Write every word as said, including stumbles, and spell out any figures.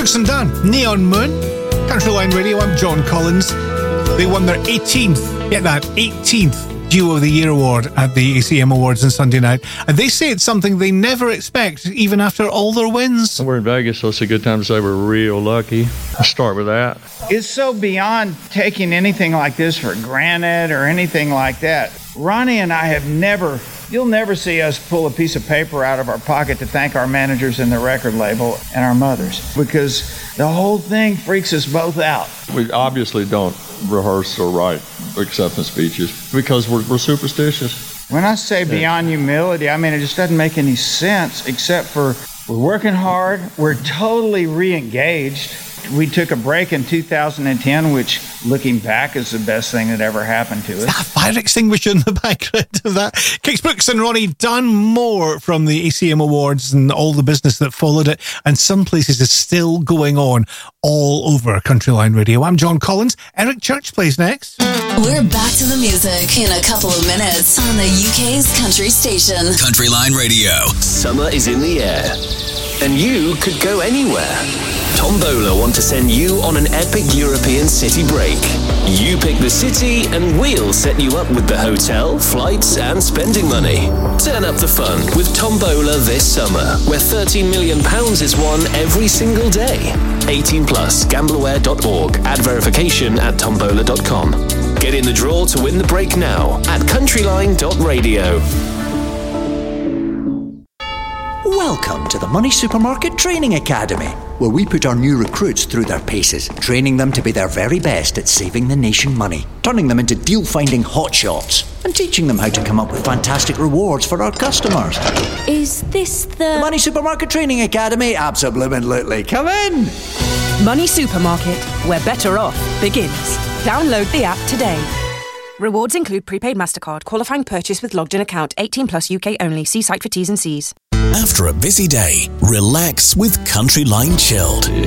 Brooks and Dunn, Neon Moon, Country Line Radio. I'm John Collins. They won their eighteenth, get that, eighteenth Duo of the Year award at the A C M Awards on Sunday night. And they say it's something they never expect, even after all their wins. We're in Vegas, so it's a good time to say we're real lucky. I'll start with that. It's so beyond taking anything like this for granted or anything like that. Ronnie and I have never, you'll never see us pull a piece of paper out of our pocket to thank our managers and the record label and our mothers, because the whole thing freaks us both out. We obviously don't rehearse or write acceptance speeches because we're, we're superstitious. When I say beyond humility, I mean it just doesn't make any sense, except for we're working hard, we're totally re-engaged. We took a break in two thousand ten, which, looking back, is the best thing that ever happened to us. That fire extinguisher in the background of that. Kix Brooks and Ronnie Dunn, more from the A C M Awards and all the business that followed it. And some places is still going on all over Country Line Radio. I'm John Collins. Eric Church plays next. We're back to the music in a couple of minutes on the U K's country station. Country Line Radio. Summer is in the air, and you could go anywhere. Tombola want to send you on an epic European city break. You pick the city and we'll set you up with the hotel, flights and spending money. Turn up the fun with Tombola this summer, where thirteen million pounds is won every single day. eighteen plus, gambleaware dot org. Add verification at tombola dot com. Get in the draw to win the break now at countryline dot radio. Welcome to the Money Supermarket Training Academy, where we put our new recruits through their paces, training them to be their very best at saving the nation money, turning them into deal-finding hotshots, and teaching them how to come up with fantastic rewards for our customers. Is this the... The Money Supermarket Training Academy? Absolutely. Come in! Money Supermarket, where better off begins. Download the app today. Rewards include prepaid MasterCard, qualifying purchase with logged in account, eighteen plus U K only. See site for T's and C's. After a busy day, relax with Country Line Chilled.